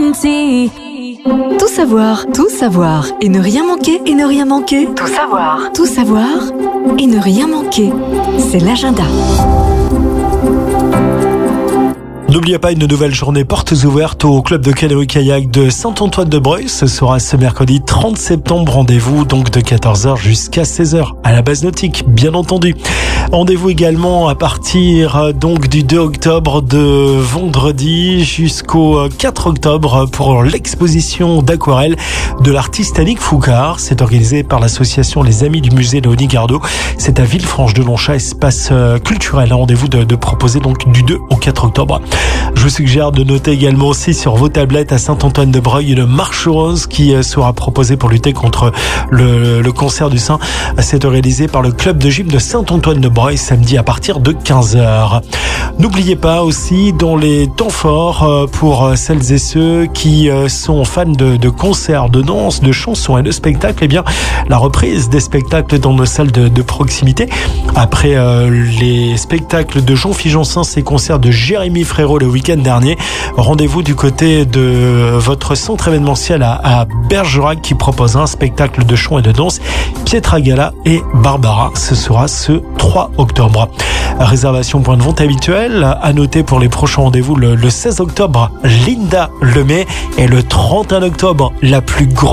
guarantee. Tout savoir et ne rien manquer, Tout savoir et ne rien manquer. C'est l'agenda. N'oubliez pas une nouvelle journée portes ouvertes au club de canoë-kayak de Saint-Antoine-de-Breuil. Ce sera ce mercredi 30 septembre. Rendez-vous donc de 14h jusqu'à 16h à la base nautique, bien entendu. Rendez-vous également à partir donc du 2 octobre de vendredi jusqu'au 4 octobre pour l'exposition d'aquarelle de l'artiste Annick Foucard. C'est organisé par l'association Les Amis du musée Léonie Gardot. C'est à Villefranche-de-Longchat, espace culturel. Rendez-vous de proposer donc du 2 au 4 octobre. Je vous suggère de noter également aussi sur vos tablettes à Saint-Antoine-de-Breuil une marche rose qui sera proposée pour lutter contre le cancer du sein. C'est organisé par le club de gym de Saint-Antoine-de-Breuil samedi à partir de 15h. N'oubliez pas aussi dans les temps forts pour celles et ceux qui sont fans de concerts, de danse, de chansons et de spectacles, eh bien la reprise des spectacles dans nos salles de proximité après les spectacles de Jean-Philippe Janssen et concerts de Jérémy Frérot le week-end dernier. Rendez-vous du côté de votre centre événementiel à Bergerac qui propose un spectacle de chant et de danse. Pietra Gala et Barbara. Ce sera ce 3 octobre. Réservation point de vente habituelle. À noter pour les prochains rendez-vous le 16 octobre, Linda Lemay et le 31 octobre, la plus grosse